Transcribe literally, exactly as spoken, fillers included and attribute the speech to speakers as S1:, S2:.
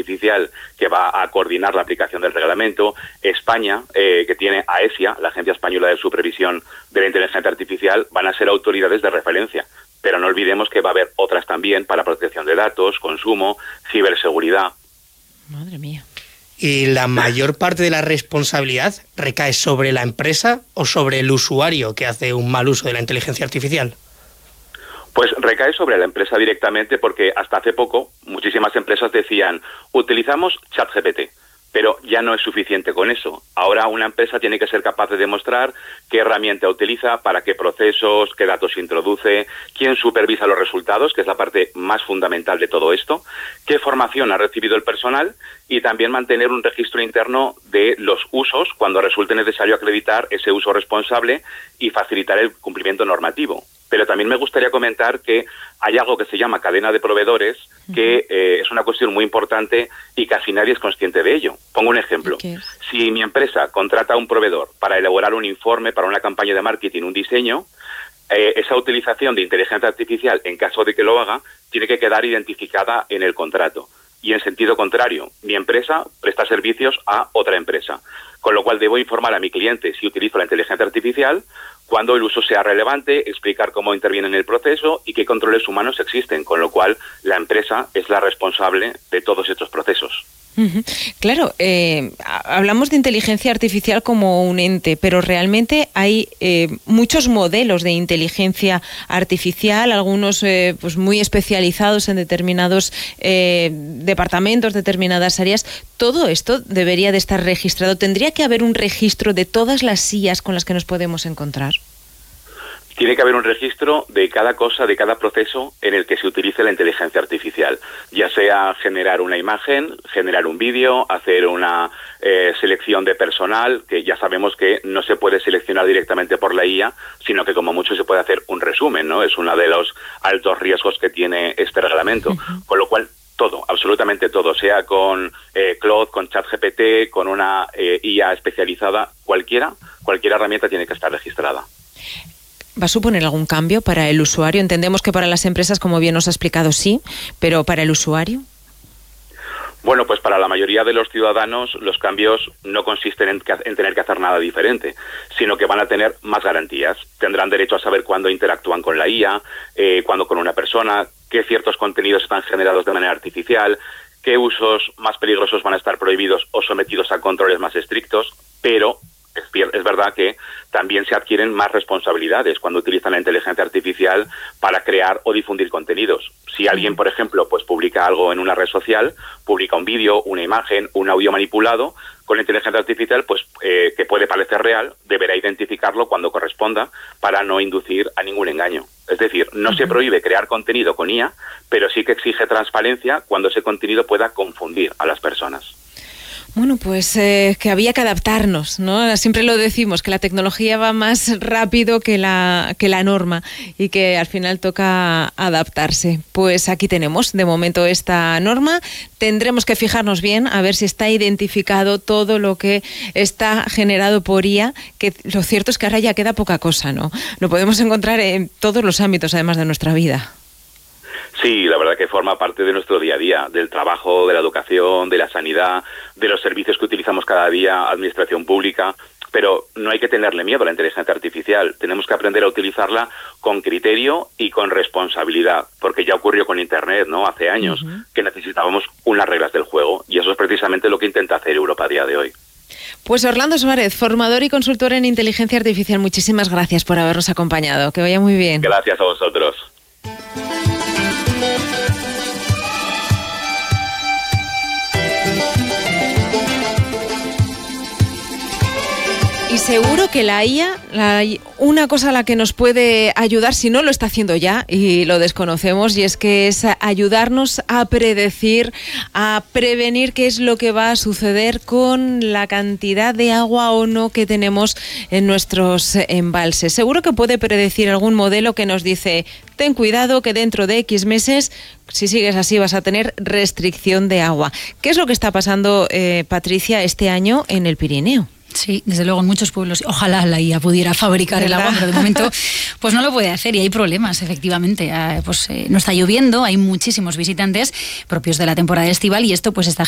S1: artificial que va a coordinar la aplicación del reglamento. España, eh, que tiene a ESIA, la Agencia Española de Supervisión de la Inteligencia Artificial, van a ser autoridades de referencia. Pero no olvidemos que va a haber otras también para protección de datos, consumo, ciberseguridad.
S2: Madre mía.
S3: ¿Y la mayor parte de la responsabilidad recae sobre la empresa o sobre el usuario que hace un mal uso de la inteligencia artificial?
S1: Pues recae sobre la empresa directamente, porque hasta hace poco muchísimas empresas decían, utilizamos ChatGPT, pero ya no es suficiente con eso. Ahora una empresa tiene que ser capaz de demostrar qué herramienta utiliza, para qué procesos, qué datos introduce, quién supervisa los resultados, que es la parte más fundamental de todo esto, qué formación ha recibido el personal, y también mantener un registro interno de los usos cuando resulte necesario acreditar ese uso responsable y facilitar el cumplimiento normativo. Pero también me gustaría comentar que hay algo que se llama cadena de proveedores, que eh, es una cuestión muy importante y casi nadie es consciente de ello. Pongo un ejemplo. Si mi empresa contrata a un proveedor para elaborar un informe, para una campaña de marketing, un diseño, eh, esa utilización de inteligencia artificial, en caso de que lo haga, tiene que quedar identificada en el contrato. Y en sentido contrario, mi empresa presta servicios a otra empresa, con lo cual debo informar a mi cliente si utilizo la inteligencia artificial, cuando el uso sea relevante, explicar cómo interviene en el proceso y qué controles humanos existen, con lo cual la empresa es la responsable de todos estos procesos.
S2: Uh-huh. Claro, eh, hablamos de inteligencia artificial como un ente, pero realmente hay eh, muchos modelos de inteligencia artificial, algunos eh, pues muy especializados en determinados eh, departamentos, determinadas áreas. Todo esto debería de estar registrado. ¿Tendría que haber un registro de todas las I As con las que nos podemos encontrar?
S1: Tiene que haber un registro de cada cosa, de cada proceso en el que se utilice la inteligencia artificial, ya sea generar una imagen, generar un vídeo, hacer una eh, selección de personal, que ya sabemos que no se puede seleccionar directamente por la I A, sino que como mucho se puede hacer un resumen, ¿no? Es uno de los altos riesgos que tiene este reglamento, uh-huh. Con lo cual todo, absolutamente todo, sea con eh, Claude, con ChatGPT, con una eh, I A especializada, cualquiera, cualquier herramienta tiene que estar registrada.
S2: ¿Va a suponer algún cambio para el usuario? Entendemos que para las empresas, como bien nos ha explicado, sí, pero ¿para el usuario?
S1: Bueno, pues para la mayoría de los ciudadanos los cambios no consisten en, en tener que hacer nada diferente, sino que van a tener más garantías. Tendrán derecho a saber cuándo interactúan con la I A, eh, cuándo con una persona, qué ciertos contenidos están generados de manera artificial, qué usos más peligrosos van a estar prohibidos o sometidos a controles más estrictos, pero es verdad que también se adquieren más responsabilidades cuando utilizan la inteligencia artificial para crear o difundir contenidos. Si alguien, por ejemplo, pues publica algo en una red social, publica un vídeo, una imagen, un audio manipulado, con la inteligencia artificial, pues eh, que puede parecer real, deberá identificarlo cuando corresponda para no inducir a ningún engaño. Es decir, no se prohíbe crear contenido con I A, pero sí que exige transparencia cuando ese contenido pueda confundir a las personas.
S2: Bueno, pues eh, que había que adaptarnos, ¿no? Siempre lo decimos, que la tecnología va más rápido que la, que la norma y que al final toca adaptarse. Pues aquí tenemos de momento esta norma. Tendremos que fijarnos bien a ver si está identificado todo lo que está generado por I A, que lo cierto es que ahora ya queda poca cosa, ¿no? Lo podemos encontrar en todos los ámbitos, además de nuestra vida.
S1: Sí, la verdad que forma parte de nuestro día a día, del trabajo, de la educación, de la sanidad, de los servicios que utilizamos cada día, administración pública, pero no hay que tenerle miedo a la inteligencia artificial. Tenemos que aprender a utilizarla con criterio y con responsabilidad, porque ya ocurrió con Internet, ¿no? Hace años, uh-huh. que necesitábamos unas reglas del juego, y eso es precisamente lo que intenta hacer Europa a día de hoy.
S2: Pues Orlando Suárez, formador y consultor en inteligencia artificial, muchísimas gracias por habernos acompañado. Que vaya muy bien.
S1: Gracias a vosotros.
S2: Y seguro que la I A, la, una cosa a la que nos puede ayudar, si no lo está haciendo ya y lo desconocemos, y es que es ayudarnos a predecir, a prevenir qué es lo que va a suceder con la cantidad de agua o no que tenemos en nuestros embalses. Seguro que puede predecir algún modelo que nos dice: ten cuidado que dentro de X meses, si sigues así, vas a tener restricción de agua. ¿Qué es lo que está pasando, eh, Patricia, este año en el Pirineo?
S4: Sí, desde luego en muchos pueblos. Ojalá la I A pudiera fabricar ¿verdad? El agua, pero de momento pues no lo puede hacer y hay problemas, efectivamente. Eh, pues eh, no está lloviendo, hay muchísimos visitantes propios de la temporada estival y esto pues está